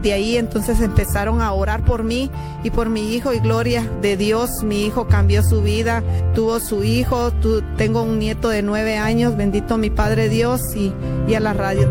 De ahí entonces empezaron a orar por mí y por mi hijo, y gloria de Dios, mi hijo cambió su vida, tuvo su hijo, tengo un nieto de 9 años, bendito mi Padre Dios, y a la radio.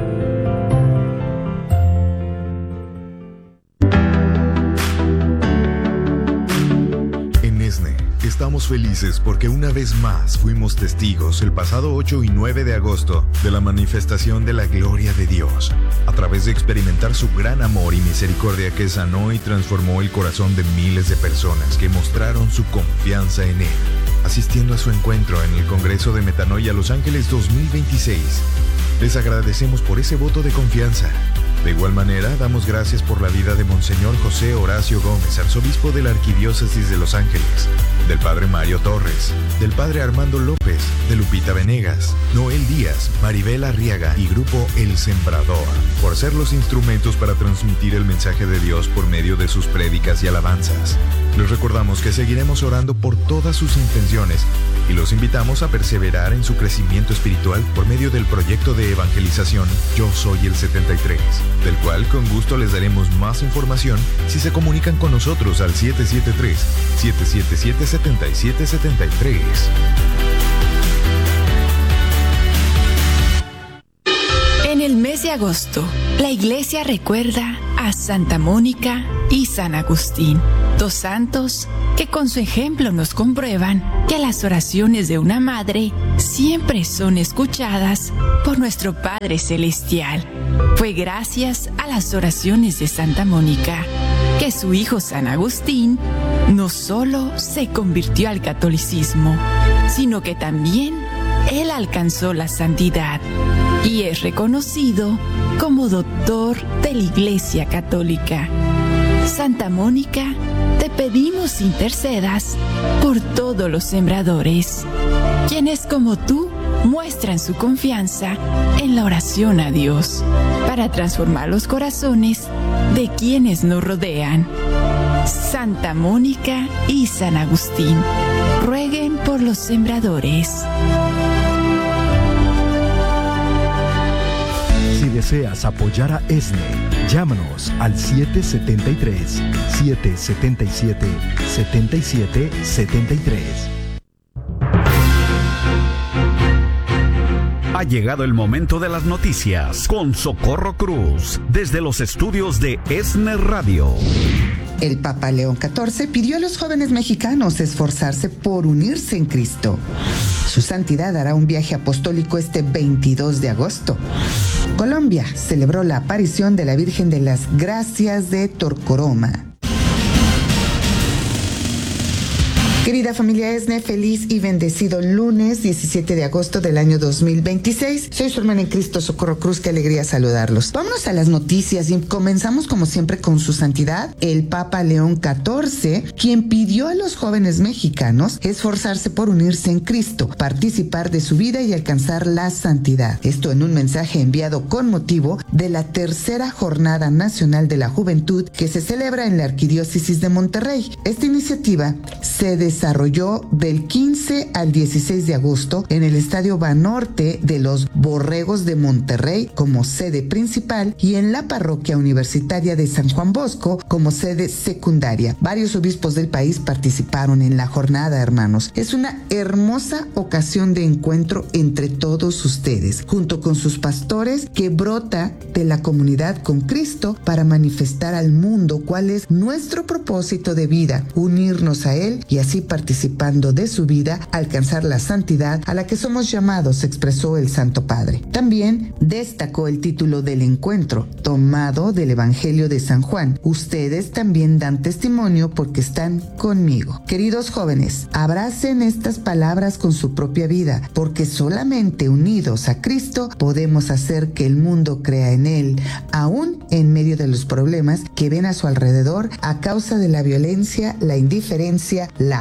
Estamos felices porque una vez más fuimos testigos el pasado 8 y 9 de agosto de la manifestación de la gloria de Dios, a través de experimentar su gran amor y misericordia que sanó y transformó el corazón de miles de personas que mostraron su confianza en Él, asistiendo a su encuentro en el Congreso de Metanoia Los Ángeles 2026. Les agradecemos por ese voto de confianza. De igual manera, damos gracias por la vida de Monseñor José Horacio Gómez, arzobispo de la Arquidiócesis de Los Ángeles, del Padre Mario Torres, del Padre Armando López, de Lupita Venegas, Noel Díaz, Maribel Arriaga y Grupo El Sembrador, por ser los instrumentos para transmitir el mensaje de Dios por medio de sus prédicas y alabanzas. Les recordamos que seguiremos orando por todas sus intenciones y los invitamos a perseverar en su crecimiento espiritual por medio del proyecto de evangelización Yo Soy el 73, del cual con gusto les daremos más información si se comunican con nosotros al 773-777-7773. En el mes de agosto, la Iglesia recuerda a Santa Mónica y San Agustín, dos santos que con su ejemplo nos comprueban que las oraciones de una madre siempre son escuchadas por nuestro Padre Celestial. Fue gracias a las oraciones de Santa Mónica que su hijo San Agustín no solo se convirtió al catolicismo, sino que también él alcanzó la santidad y es reconocido como doctor de la Iglesia Católica. Santa Mónica, te pedimos intercedas por todos los sembradores, quienes como tú muestran su confianza en la oración a Dios, para transformar los corazones de quienes nos rodean. Santa Mónica y San Agustín, rueguen por los sembradores. Si deseas apoyar a ESNE, llámanos al 777-777-7773. Ha llegado el momento de las noticias con Socorro Cruz, desde los estudios de ESNE Radio. El Papa León XIV pidió a los jóvenes mexicanos esforzarse por unirse en Cristo. Su santidad hará un viaje apostólico este 22 de agosto. Colombia celebró la aparición de la Virgen de las Gracias de Torcoroma. Querida familia ESNE, feliz y bendecido lunes 17 de agosto del año 2026. Soy su hermana en Cristo, Socorro Cruz, qué alegría saludarlos. Vámonos a las noticias y comenzamos como siempre con su santidad, el Papa León XIV, quien pidió a los jóvenes mexicanos esforzarse por unirse en Cristo, participar de su vida y alcanzar la santidad. Esto en un mensaje enviado con motivo de la tercera Jornada Nacional de la Juventud que se celebra en la Arquidiócesis de Monterrey. Esta iniciativa se desarrolló del 15 al 16 de agosto en el Estadio Banorte de los Borregos de Monterrey como sede principal y en la Parroquia Universitaria de San Juan Bosco como sede secundaria. Varios obispos del país participaron en la jornada, hermanos. Es una hermosa ocasión de encuentro entre todos ustedes, junto con sus pastores, que brota de la comunidad con Cristo para manifestar al mundo cuál es nuestro propósito de vida, unirnos a Él y así participando de su vida, alcanzar la santidad a la que somos llamados, expresó el Santo Padre. También destacó el título del encuentro, tomado del Evangelio de San Juan. Ustedes también dan testimonio porque están conmigo. Queridos jóvenes, abracen estas palabras con su propia vida, porque solamente unidos a Cristo podemos hacer que el mundo crea en Él, aún en medio de los problemas que ven a su alrededor a causa de la violencia, la indiferencia, la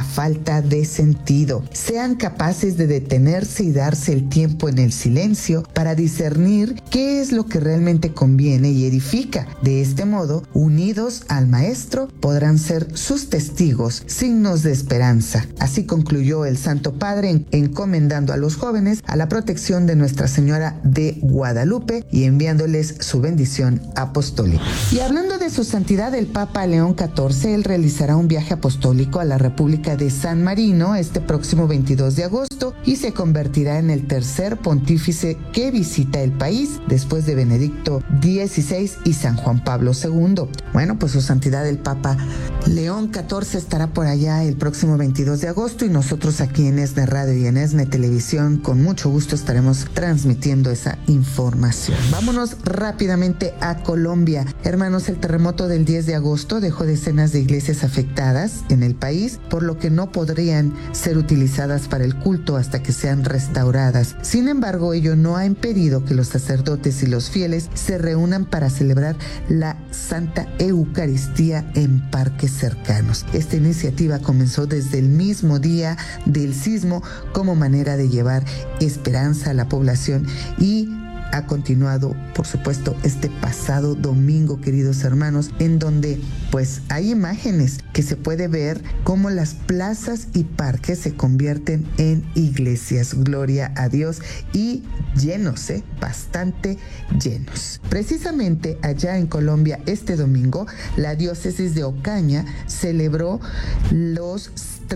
falta de sentido. Sean capaces de detenerse y darse el tiempo en el silencio para discernir qué es lo que realmente conviene y edifica. De este modo, unidos al Maestro, podrán ser sus testigos, signos de esperanza. Así concluyó el Santo Padre encomendando a los jóvenes a la protección de Nuestra Señora de Guadalupe y enviándoles su bendición apostólica. Y hablando de su santidad el Papa León XIV, él realizará un viaje apostólico a la República de San Marino este próximo 22 de agosto y se convertirá en el tercer pontífice que visita el país después de Benedicto XVI y San Juan Pablo II. Bueno, pues su santidad el Papa León XIV estará por allá el próximo 22 de agosto y nosotros aquí en ESNE Radio y en ESNE Televisión con mucho gusto estaremos transmitiendo esa información. Vámonos rápidamente a Colombia. Hermanos, el terremoto del 10 de agosto dejó decenas de iglesias afectadas en el país, por lo que no podrían ser utilizadas para el culto hasta que sean restauradas. Sin embargo, ello no ha impedido que los sacerdotes y los fieles se reúnan para celebrar la Santa Eucaristía en parques cercanos. Esta iniciativa comenzó desde el mismo día del sismo como manera de llevar esperanza a la población y ha continuado, por supuesto, este pasado domingo, queridos hermanos, en donde pues hay imágenes que se puede ver cómo las plazas y parques se convierten en iglesias. Gloria a Dios, y llenos, bastante llenos. Precisamente allá en Colombia este domingo, la diócesis de Ocaña celebró los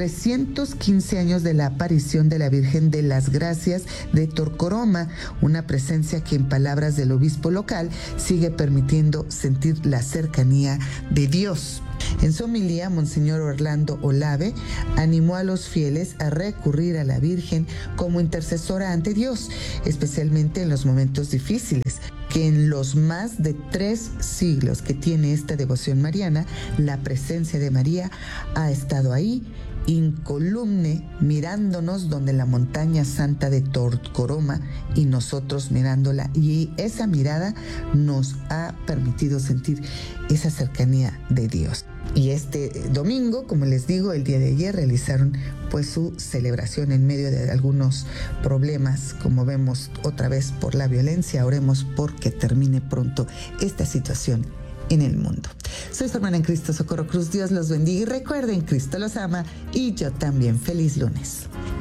315 años de la aparición de la Virgen de las Gracias de Torcoroma, una presencia que en palabras del obispo local sigue permitiendo sentir la cercanía de Dios. En su homilía, Monseñor Orlando Olave animó a los fieles a recurrir a la Virgen como intercesora ante Dios, especialmente en los momentos difíciles, que en los más de 3 siglos que tiene esta devoción mariana, la presencia de María ha estado ahí, incolume, mirándonos donde la montaña santa de Torcoroma y nosotros mirándola, y esa mirada nos ha permitido sentir esa cercanía de Dios. Y este domingo, como les digo, el día de ayer realizaron pues su celebración en medio de algunos problemas, como vemos otra vez por la violencia. Oremos porque termine pronto esta situación en el mundo. Soy su hermana en Cristo, Socorro Cruz. Dios los bendiga y recuerden, Cristo los ama y yo también. Feliz lunes.